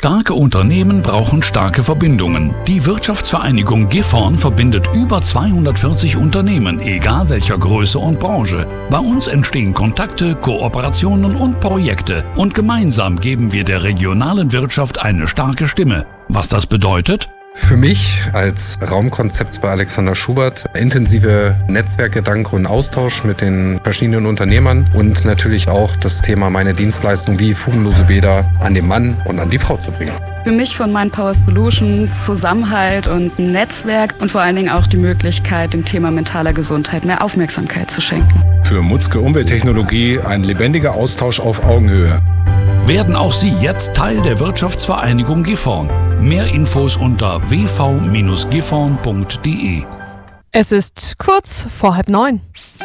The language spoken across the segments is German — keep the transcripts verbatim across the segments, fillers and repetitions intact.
Starke Unternehmen brauchen starke Verbindungen. Die Wirtschaftsvereinigung Gifhorn verbindet über zweihundertvierzig Unternehmen, egal welcher Größe und Branche. Bei uns entstehen Kontakte, Kooperationen und Projekte. Und gemeinsam geben wir der regionalen Wirtschaft eine starke Stimme. Was das bedeutet? Für mich als Raumkonzept bei Alexander Schubert intensive Netzwerkgedanke und Austausch mit den verschiedenen Unternehmern und natürlich auch das Thema meine Dienstleistung wie fugenlose Bäder an den Mann und an die Frau zu bringen. Für mich von Mindpower Solutions Zusammenhalt und ein Netzwerk und vor allen Dingen auch die Möglichkeit, dem Thema mentaler Gesundheit mehr Aufmerksamkeit zu schenken. Für Mutzke Umwelttechnologie ein lebendiger Austausch auf Augenhöhe. Werden auch Sie jetzt Teil der Wirtschaftsvereinigung Gifhorn. Mehr Infos unter w v Bindestrich gifhorn punkt d e. Es ist kurz vor halb neun.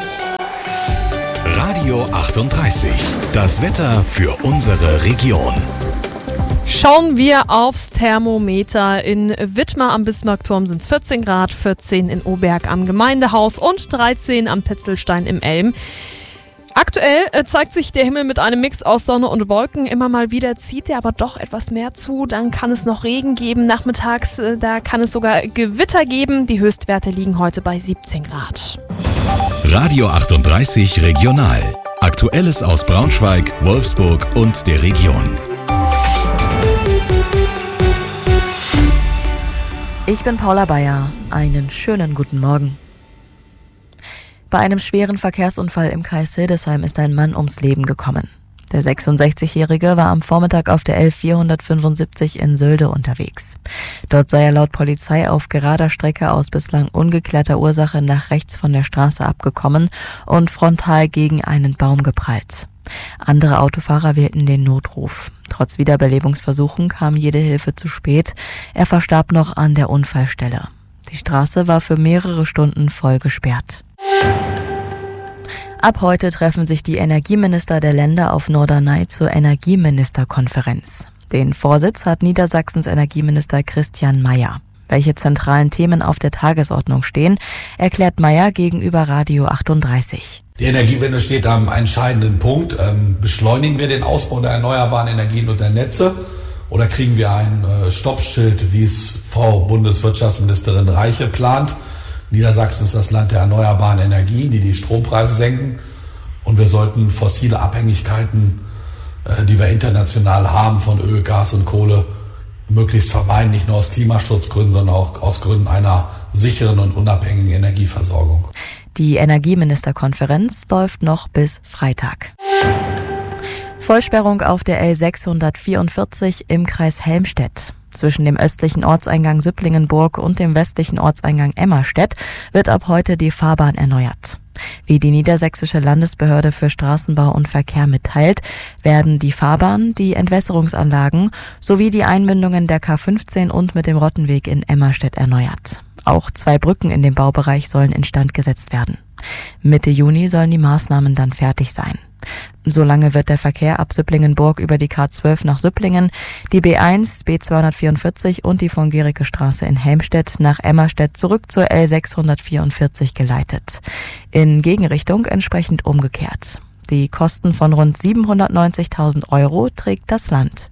Radio achtunddreißig. Das Wetter für unsere Region. Schauen wir aufs Thermometer. In Wittmar am Bismarckturm sind es vierzehn Grad, vierzehn in Oberg am Gemeindehaus und dreizehn am Petzelstein im Elm. Aktuell äh, zeigt sich der Himmel mit einem Mix aus Sonne und Wolken. Immer mal wieder zieht er aber doch etwas mehr zu. Dann kann es noch Regen geben. Nachmittags, äh, da kann es sogar Gewitter geben. Die Höchstwerte liegen heute bei siebzehn Grad. Radio achtunddreißig Regional. Aktuelles aus Braunschweig, Wolfsburg und der Region. Ich bin Paula Bayer. Einen schönen guten Morgen. Bei einem schweren Verkehrsunfall im Kreis Hildesheim ist ein Mann ums Leben gekommen. Der sechsundsechzigjährige war am Vormittag auf der L vierhundertfünfundsiebzig in Sölde unterwegs. Dort sei er laut Polizei auf gerader Strecke aus bislang ungeklärter Ursache nach rechts von der Straße abgekommen und frontal gegen einen Baum geprallt. Andere Autofahrer wählten den Notruf. Trotz Wiederbelebungsversuchen kam jede Hilfe zu spät. Er verstarb noch an der Unfallstelle. Die Straße war für mehrere Stunden voll gesperrt. Ab heute treffen sich die Energieminister der Länder auf Norderney zur Energieministerkonferenz. Den Vorsitz hat Niedersachsens Energieminister Christian Mayer. Welche zentralen Themen auf der Tagesordnung stehen, erklärt Mayer gegenüber Radio achtunddreißig. Die Energiewende steht am entscheidenden Punkt. Ähm, beschleunigen wir den Ausbau der erneuerbaren Energien und der Netze oder kriegen wir ein äh, Stoppschild, wie es Frau Bundeswirtschaftsministerin Reiche plant? Niedersachsen ist das Land der erneuerbaren Energien, die die Strompreise senken. Und wir sollten fossile Abhängigkeiten, äh, die wir international haben von Öl, Gas und Kohle, möglichst vermeiden, nicht nur aus Klimaschutzgründen, sondern auch aus Gründen einer sicheren und unabhängigen Energieversorgung. Die Energieministerkonferenz läuft noch bis Freitag. Vollsperrung auf der L sechshundertvierundvierzig im Kreis Helmstedt. Zwischen dem östlichen Ortseingang Süpplingenburg und dem westlichen Ortseingang Emmerstedt wird ab heute die Fahrbahn erneuert. Wie die Niedersächsische Landesbehörde für Straßenbau und Verkehr mitteilt, werden die Fahrbahn, die Entwässerungsanlagen sowie die Einmündungen der K fünfzehn und mit dem Rottenweg in Emmerstedt erneuert. Auch zwei Brücken in dem Baubereich sollen instand gesetzt werden. Mitte Juni sollen die Maßnahmen dann fertig sein. Solange wird der Verkehr ab Süpplingenburg über die K zwölf nach Süpplingen, die B eins, B zweihundertvierundvierzig und die von Gericke Straße in Helmstedt nach Emmerstedt zurück zur L sechshundertvierundvierzig geleitet. In Gegenrichtung entsprechend umgekehrt. Die Kosten von rund siebenhundertneunzigtausend Euro trägt das Land.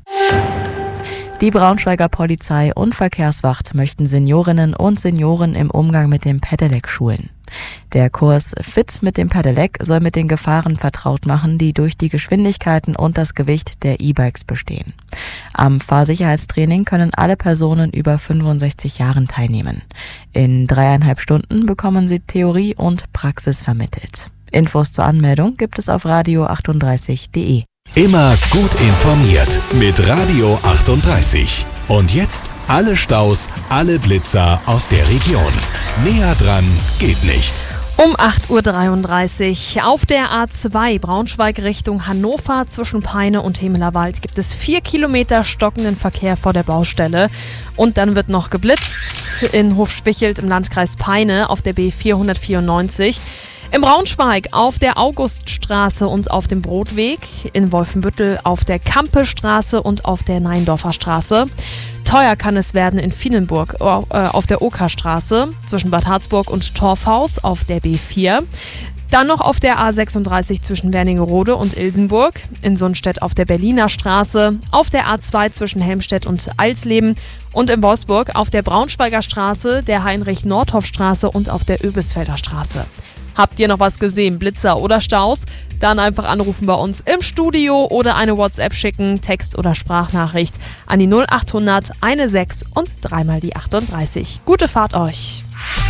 Die Braunschweiger Polizei und Verkehrswacht möchten Seniorinnen und Senioren im Umgang mit dem Pedelec schulen. Der Kurs Fit mit dem Pedelec soll mit den Gefahren vertraut machen, die durch die Geschwindigkeiten und das Gewicht der E-Bikes bestehen. Am Fahrsicherheitstraining können alle Personen über fünfundsechzig Jahren teilnehmen. In dreieinhalb Stunden bekommen sie Theorie und Praxis vermittelt. Infos zur Anmeldung gibt es auf radio achtunddreißig punkt de. Immer gut informiert mit Radio achtunddreißig. Und jetzt alle Staus, alle Blitzer aus der Region. Näher dran geht nicht. Um acht Uhr dreiunddreißig auf der A zwei Braunschweig Richtung Hannover zwischen Peine und Hemelerwald gibt es vier Kilometer stockenden Verkehr vor der Baustelle. Und dann wird noch geblitzt in Hofschwichelt im Landkreis Peine auf der B vierhundertvierundneunzig. In Braunschweig auf der Auguststraße und auf dem Brotweg, in Wolfenbüttel auf der Kampestraße und auf der Neindorfer Straße. Teuer kann es werden in Vienenburg äh, auf der Okerstraße zwischen Bad Harzburg und Torfhaus auf der B vier. Dann noch auf der A sechsunddreißig zwischen Wernigerode und Ilsenburg, in Sundstedt auf der Berliner Straße, auf der A zwei zwischen Helmstedt und Alsleben und in Wolfsburg auf der Braunschweiger Straße, der Heinrich-Nordhoff-Straße und auf der Öbisfelder Straße. Habt ihr noch was gesehen, Blitzer oder Staus? Dann einfach anrufen bei uns im Studio oder eine WhatsApp schicken, Text- oder Sprachnachricht an die null achthundert sechzehn und dreimal die achtunddreißig. Gute Fahrt euch!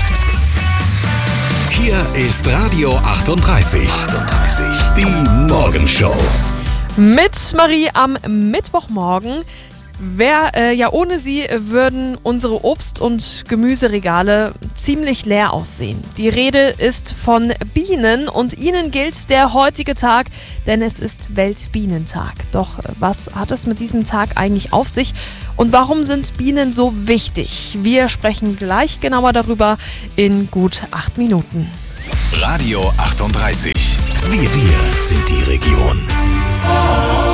Hier ist Radio achtunddreißig. achtunddreißig. Die Morgenshow. Mit Marie am Mittwochmorgen. Wer, äh, ja, ohne sie würden unsere Obst- und Gemüseregale ziemlich leer aussehen. Die Rede ist von Bienen und ihnen gilt der heutige Tag, denn es ist Weltbienentag. Doch was hat es mit diesem Tag eigentlich auf sich und warum sind Bienen so wichtig? Wir sprechen gleich genauer darüber in gut acht Minuten. Radio achtunddreißig. Wir, wir sind die Region.